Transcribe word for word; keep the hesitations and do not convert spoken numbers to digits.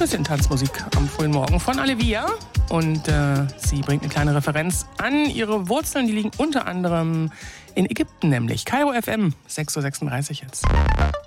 bisschen Tanzmusik am frühen Morgen von Alevia. Und äh, sie bringt eine kleine Referenz an ihre Wurzeln. Die liegen unter anderem in Ägypten, nämlich Kairo F M, sechs Uhr sechsunddreißig jetzt.